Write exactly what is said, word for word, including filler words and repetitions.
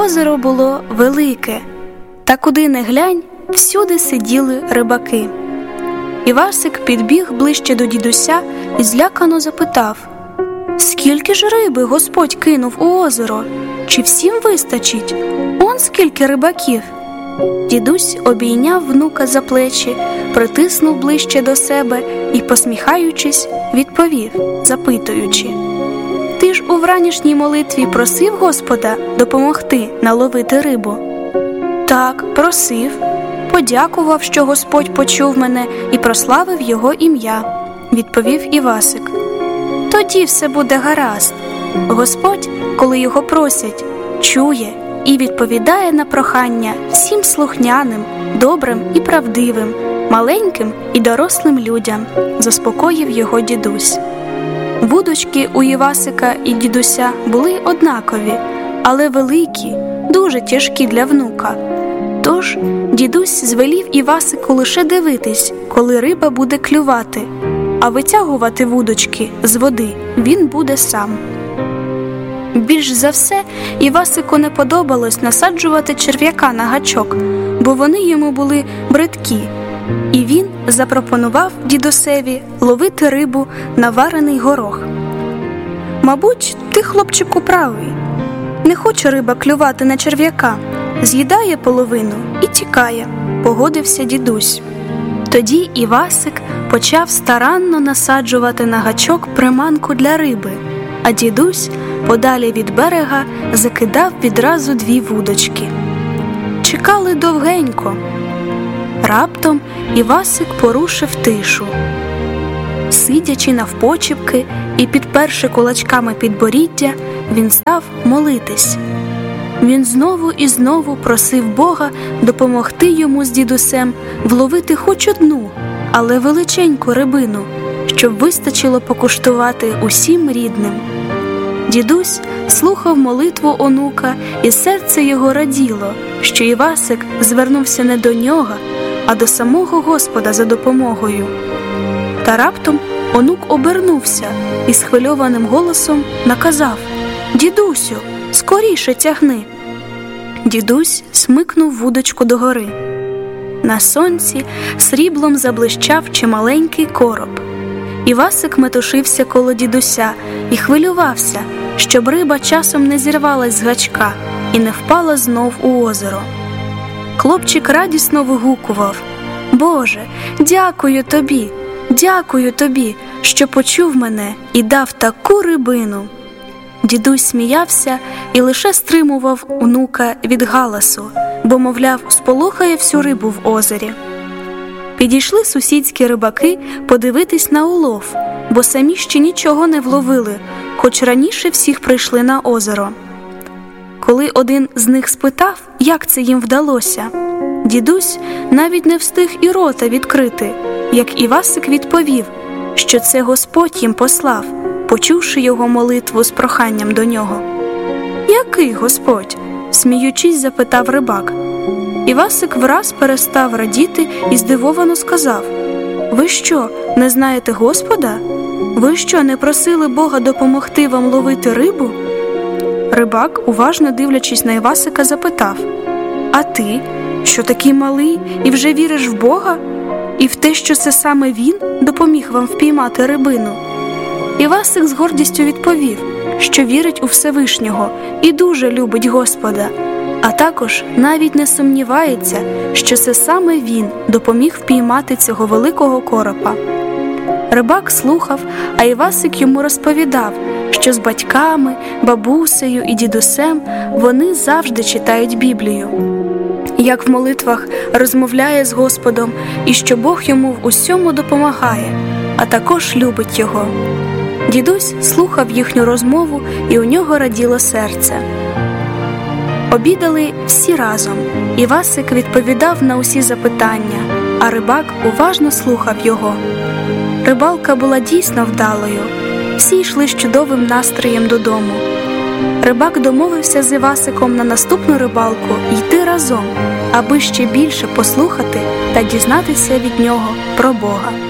Озеро було велике, та куди не глянь, всюди сиділи рибаки. Івасик підбіг ближче до дідуся і злякано запитав: «Скільки ж риби Господь кинув у озеро? Чи всім вистачить? Он скільки рибаків!» Дідусь обійняв внука за плечі, притиснув ближче до себе і, посміхаючись, відповів, запитуючи: «Ти ж у вранішній молитві просив Господа допомогти наловити рибу?» «Так, просив. Подякував, що Господь почув мене і прославив Його ім'я», – відповів Івасик. «Тоді все буде гаразд. Господь, коли Його просять, чує і відповідає на прохання всім слухняним, добрим і правдивим, маленьким і дорослим людям», – заспокоїв його дідусь. Вудочки у Івасика і дідуся були однакові, але великі, дуже тяжкі для внука. Тож дідусь звелів Івасику лише дивитись, коли риба буде клювати, а витягувати вудочки з води він буде сам. Більш за все, Івасику не подобалось насаджувати черв'яка на гачок, бо вони йому були бридкі, і він запропонував дідусеві ловити рибу на варений горох. «Мабуть, ти, хлопчику, правий. Не хоче риба клювати на черв'яка, з'їдає половину і тікає», – погодився дідусь. Тоді Івасик почав старанно насаджувати на гачок приманку для риби, а дідусь подалі від берега закидав відразу дві вудочки. Чекали довгенько. Раптом Івасик порушив тишу. Сидячи навпочіпки і підперши кулачками підборіддя, він став молитись. Він знову і знову просив Бога допомогти йому з дідусем вловити хоч одну, але величеньку рибину, щоб вистачило покуштувати усім рідним. Дідусь слухав молитву онука, і серце його раділо, що Івасик звернувся не до нього, а до самого Господа за допомогою. Та раптом онук обернувся і схвильованим голосом наказав: «Дідусю, скоріше тягни!» Дідусь смикнув вудочку догори. На сонці сріблом заблищав чималенький короб. Івасик метушився коло дідуся і хвилювався, щоб риба часом не зірвалась з гачка і не впала знов у озеро. Хлопчик радісно вигукував: «Боже, дякую тобі, дякую тобі, що почув мене і дав таку рибину!» Дідусь сміявся і лише стримував онука від галасу, бо, мовляв, сполохає всю рибу в озері. Підійшли сусідські рибаки подивитись на улов, бо самі ще нічого не вловили, хоч раніше всіх прийшли на озеро. Коли один з них спитав, як це їм вдалося, дідусь навіть не встиг і рота відкрити, як Івасик відповів, що це Господь їм послав, почувши його молитву з проханням до нього. «Який Господь?» – сміючись, запитав рибак. Івасик враз перестав радіти і здивовано сказав: «Ви що, не знаєте Господа? Ви що, не просили Бога допомогти вам ловити рибу?» Рибак, уважно дивлячись на Івасика, запитав: «А ти, що такий малий і вже віриш в Бога? І в те, що це саме Він допоміг вам впіймати рибину?» Івасик з гордістю відповів, що вірить у Всевишнього і дуже любить Господа, а також навіть не сумнівається, що це саме він допоміг впіймати цього великого коропа. Рибак слухав, а Івасик йому розповідав, що з батьками, бабусею і дідусем вони завжди читають Біблію, як в молитвах розмовляє з Господом і що Бог йому в усьому допомагає, а також любить його. Дідусь слухав їхню розмову, і у нього раділо серце. Обідали всі разом. Івасик відповідав на усі запитання, а рибак уважно слухав його. Рибалка була дійсно вдалою. Всі йшли з чудовим настроєм додому. Рибак домовився з Івасиком на наступну рибалку йти разом, аби ще більше послухати та дізнатися від нього про Бога.